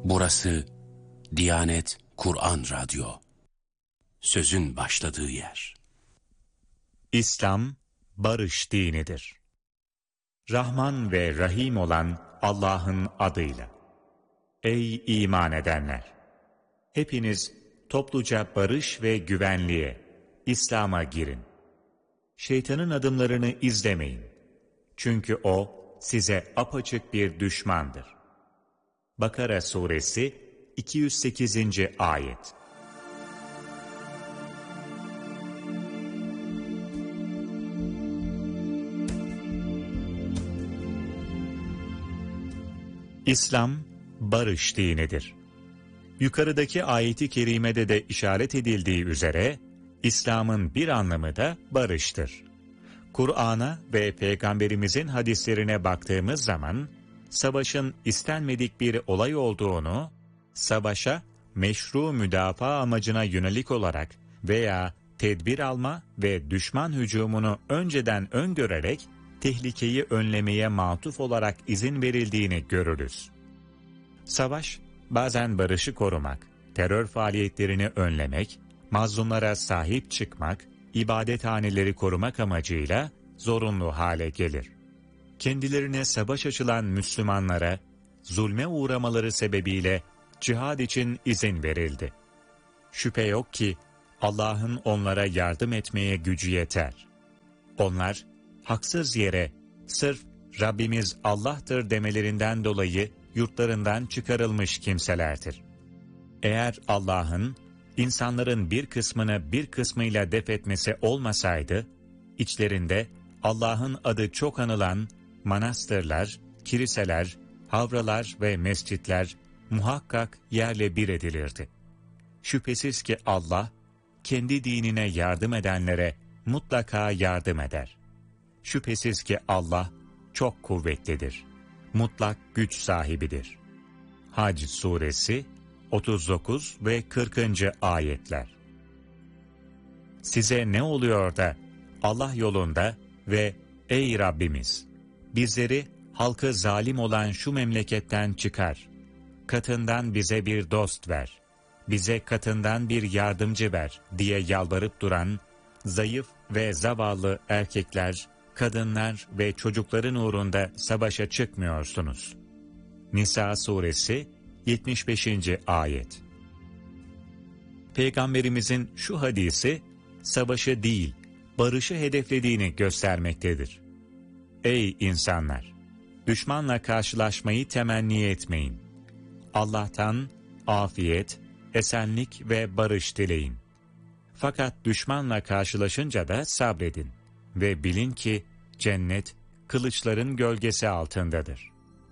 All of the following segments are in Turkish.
Burası Diyanet Kur'an Radyo. Sözün başladığı yer. İslam, barış dinidir. Rahman ve Rahim olan Allah'ın adıyla. Ey iman edenler! Hepiniz topluca barış ve güvenliğe, İslam'a girin. Şeytanın adımlarını izlemeyin. Çünkü o size apaçık bir düşmandır. Bakara Suresi 208. Ayet. İslam, barış dinidir. Yukarıdaki ayeti kerimede de işaret edildiği üzere, İslam'ın bir anlamı da barıştır. Kur'an'a ve Peygamberimizin hadislerine baktığımız zaman, savaşın istenmedik bir olay olduğunu, savaşa meşru müdafaa amacına yönelik olarak veya tedbir alma ve düşman hücumunu önceden öngörerek, tehlikeyi önlemeye matuf olarak izin verildiğini görürüz. Savaş, bazen barışı korumak, terör faaliyetlerini önlemek, mazlumlara sahip çıkmak, ibadethaneleri korumak amacıyla zorunlu hale gelir. Kendilerine savaş açılan Müslümanlara, zulme uğramaları sebebiyle cihad için izin verildi. Şüphe yok ki Allah'ın onlara yardım etmeye gücü yeter. Onlar, haksız yere sırf Rabbimiz Allah'tır demelerinden dolayı yurtlarından çıkarılmış kimselerdir. Eğer Allah'ın insanların bir kısmını bir kısmıyla def etmesi olmasaydı, içlerinde Allah'ın adı çok anılan manastırlar, kiliseler, havralar ve mescitler muhakkak yerle bir edilirdi. Şüphesiz ki Allah, kendi dinine yardım edenlere mutlaka yardım eder. Şüphesiz ki Allah çok kuvvetlidir. Mutlak güç sahibidir. Hac Suresi 39 ve 40. ayetler. Size ne oluyor da Allah yolunda ve ey Rabbimiz, bizleri halkı zalim olan şu memleketten çıkar, katından bize bir dost ver, bize katından bir yardımcı ver diye yalvarıp duran zayıf ve zavallı erkekler, kadınlar ve çocukların uğrunda savaşa çıkmıyorsunuz. Nisa Suresi 75. ayet. Peygamberimizin şu hadisi, savaşı değil, barışı hedeflediğini göstermektedir. Ey insanlar! Düşmanla karşılaşmayı temenni etmeyin. Allah'tan afiyet, esenlik ve barış dileyin. Fakat düşmanla karşılaşınca da sabredin ve bilin ki cennet kılıçların gölgesi altındadır.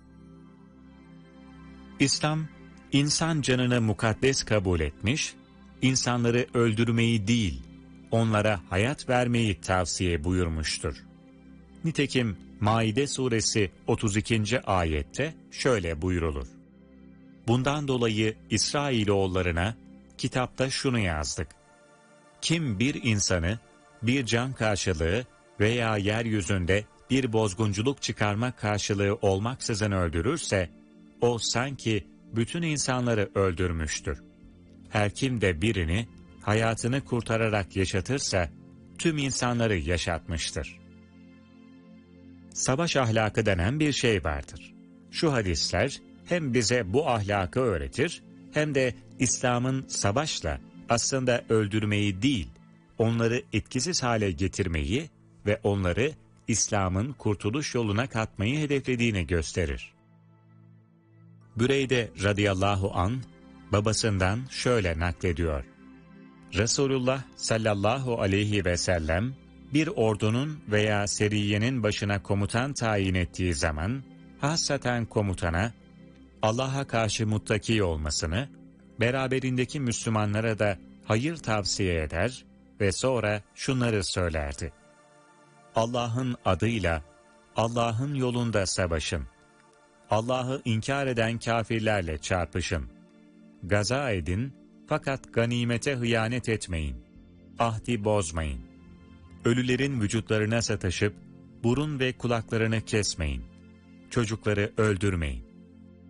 İslam, insan canını mukaddes kabul etmiş, insanları öldürmeyi değil, onlara hayat vermeyi tavsiye buyurmuştur. Nitekim Maide Suresi 32. ayette şöyle buyrulur. Bundan dolayı İsrailoğullarına kitapta şunu yazdık. Kim bir insanı bir can karşılığı veya yeryüzünde bir bozgunculuk çıkarma karşılığı olmaksızın öldürürse, o sanki bütün insanları öldürmüştür. Her kim de birini hayatını kurtararak yaşatırsa, tüm insanları yaşatmıştır. Savaş ahlakı denen bir şey vardır. Şu hadisler hem bize bu ahlakı öğretir, hem de İslam'ın savaşla aslında öldürmeyi değil, onları etkisiz hale getirmeyi ve onları İslam'ın kurtuluş yoluna katmayı hedeflediğini gösterir. Büreyde radıyallahu an babasından şöyle naklediyor. Resulullah sallallahu aleyhi ve sellem bir ordunun veya seriyenin başına komutan tayin ettiği zaman hassaten komutana Allah'a karşı muttaki olmasını, beraberindeki Müslümanlara da hayır tavsiye eder ve sonra şunları söylerdi. Allah'ın adıyla, Allah'ın yolunda savaşın. Allah'ı inkar eden kafirlerle çarpışın. Gaza edin fakat ganimete hıyanet etmeyin. Ahdi bozmayın. Ölülerin vücutlarına sataşıp burun ve kulaklarını kesmeyin. Çocukları öldürmeyin.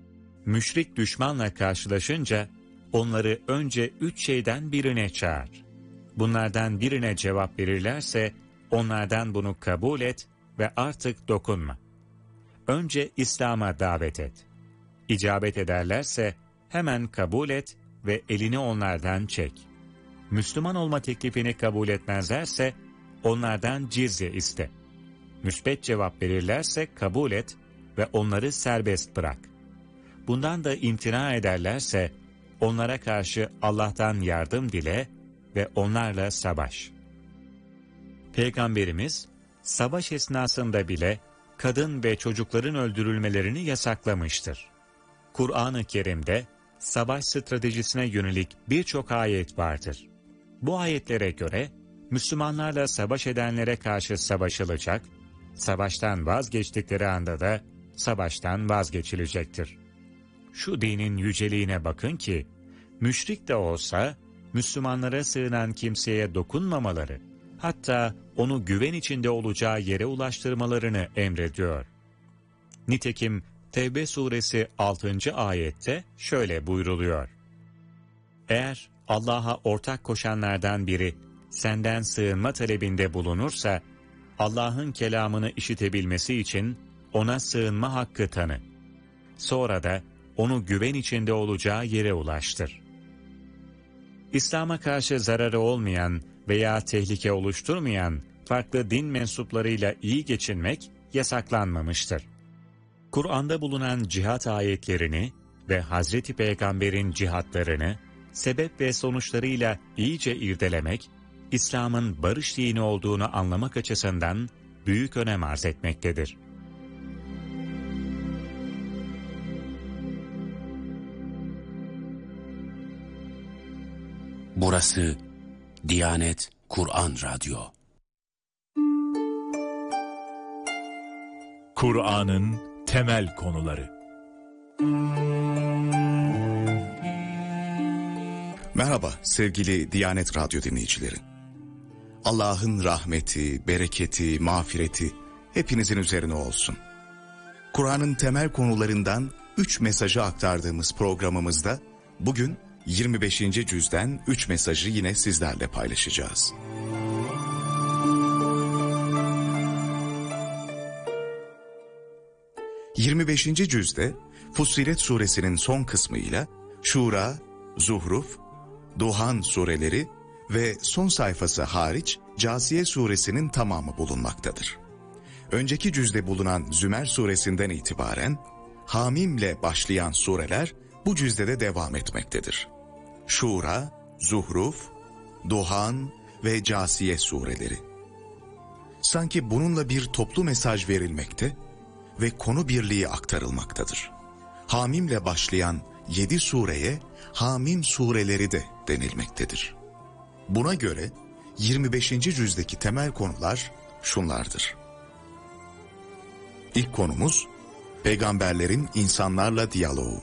müşrik düşmanla karşılaşınca onları önce 3 şeyden birine çağır. Bunlardan birine cevap verirlerse onlardan bunu kabul et ve artık dokunma. Önce İslam'a davet et. İcabet ederlerse hemen kabul et ve elini onlardan çek. Müslüman olma teklifini kabul etmezlerse onlardan cizye iste. Müsbet cevap verirlerse kabul et ve onları serbest bırak. Bundan da imtina ederlerse onlara karşı Allah'tan yardım dile ve onlarla savaş. Peygamberimiz savaş esnasında bile kadın ve çocukların öldürülmelerini yasaklamıştır. Kur'an-ı Kerim'de savaş stratejisine yönelik birçok ayet vardır. Bu ayetlere göre Müslümanlarla savaş edenlere karşı savaşılacak, savaştan vazgeçtikleri anda da savaştan vazgeçilecektir. Şu dinin yüceliğine bakın ki, müşrik de olsa Müslümanlara sığınan kimseye dokunmamaları, hatta onu güven içinde olacağı yere ulaştırmalarını emrediyor. Nitekim Tevbe suresi 6. ayette şöyle buyruluyor. Eğer Allah'a ortak koşanlardan biri senden sığınma talebinde bulunursa, Allah'ın kelamını işitebilmesi için ona sığınma hakkı tanı. Sonra da onu güven içinde olacağı yere ulaştır. İslam'a karşı zararı olmayan veya tehlike oluşturmayan farklı din mensuplarıyla iyi geçinmek yasaklanmamıştır. Kur'an'da bulunan cihat ayetlerini ve Hazreti Peygamber'in cihatlarını sebep ve sonuçlarıyla iyice irdelemek, İslam'ın barış dini olduğunu anlamak açısından büyük önem arz etmektedir. Burası Diyanet Kur'an Radyo. Kur'an'ın temel konuları. Merhaba sevgili Diyanet Radyo dinleyicileri. Allah'ın rahmeti, bereketi, mağfireti hepinizin üzerine olsun. Kur'an'ın temel konularından 3 mesajı aktardığımız programımızda bugün 25. cüzden 3 mesajı yine sizlerle paylaşacağız. ...25. cüzde Fussilet suresinin son kısmıyla Şura, Zuhruf, Duhan sureleri ve son sayfası hariç Câsiye suresinin tamamı bulunmaktadır. Önceki cüzde bulunan Zümer suresinden itibaren Hamim'le başlayan sureler bu cüzde de devam etmektedir. Şura, Zuhruf, Duhan ve Câsiye sureleri. Sanki bununla bir toplu mesaj verilmekte ve konu birliği aktarılmaktadır. Hamim'le başlayan 7 sureye Hamim sureleri de denilmektedir. Buna göre 25. cüzdeki temel konular şunlardır. İlk konumuz peygamberlerin insanlarla diyaloğu.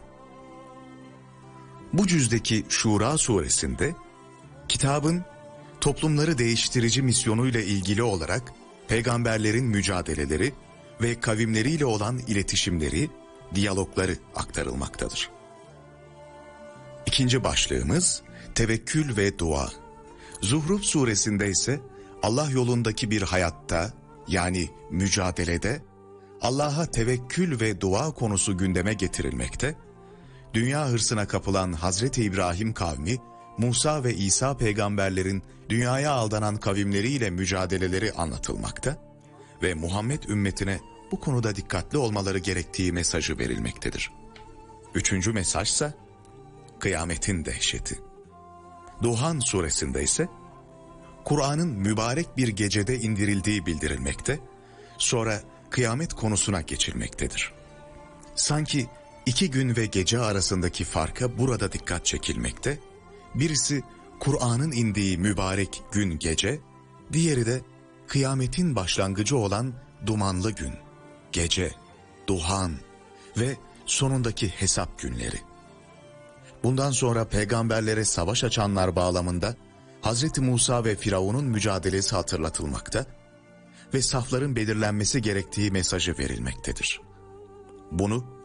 Bu cüzdeki Şura suresinde kitabın toplumları değiştirici misyonuyla ilgili olarak peygamberlerin mücadeleleri ve kavimleriyle olan iletişimleri, diyalogları aktarılmaktadır. İkinci başlığımız tevekkül ve dua. Zuhruf suresinde ise Allah yolundaki bir hayatta, yani mücadelede Allah'a tevekkül ve dua konusu gündeme getirilmekte, dünya hırsına kapılan Hazreti İbrahim kavmi, Musa ve İsa peygamberlerin dünyaya aldanan kavimleriyle mücadeleleri anlatılmakta ve Muhammed ümmetine bu konuda dikkatli olmaları gerektiği mesajı verilmektedir. Üçüncü mesajsa kıyametin dehşeti. Duhan suresinde ise Kur'an'ın mübarek bir gecede indirildiği bildirilmekte, sonra kıyamet konusuna geçilmektedir. Sanki 2 gün ve gece arasındaki farka burada dikkat çekilmekte, birisi Kur'an'ın indiği mübarek gün gece, diğeri de kıyametin başlangıcı olan dumanlı gün, gece, duhan ve sonundaki hesap günleri. Bundan sonra peygamberlere savaş açanlar bağlamında Hazreti Musa ve Firavun'un mücadelesi hatırlatılmakta ve safların belirlenmesi gerektiği mesajı verilmektedir. Bunu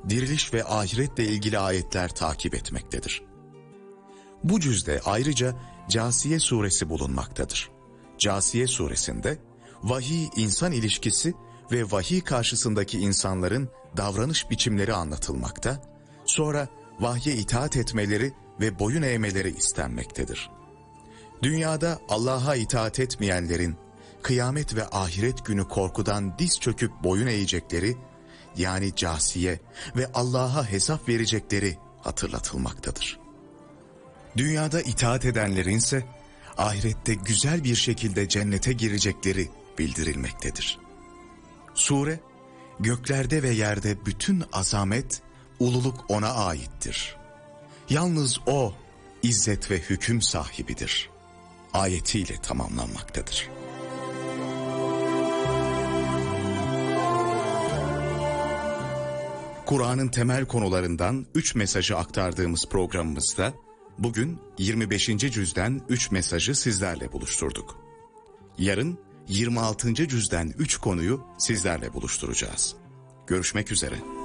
diriliş ve ahiretle ilgili ayetler takip etmektedir. Bu cüzde ayrıca Câsiye suresi bulunmaktadır. Câsiye suresinde vahiy-insan ilişkisi ve vahiy karşısındaki insanların davranış biçimleri anlatılmakta, sonra vahye itaat etmeleri ve boyun eğmeleri istenmektedir. Dünyada Allah'a itaat etmeyenlerin kıyamet ve ahiret günü korkudan diz çöküp boyun eğecekleri, yani Câsiye ve Allah'a hesap verecekleri hatırlatılmaktadır. Dünyada itaat edenlerin ise ahirette güzel bir şekilde cennete girecekleri bildirilmektedir. Sure, göklerde ve yerde bütün azamet, ululuk ona aittir. Yalnız O, izzet ve hüküm sahibidir. Ayetiyle tamamlanmaktadır. Kur'an'ın temel konularından 3 mesajı aktardığımız programımızda bugün 25. cüzden 3 mesajı sizlerle buluşturduk. Yarın 26. cüzden 3 konuyu sizlerle buluşturacağız. Görüşmek üzere.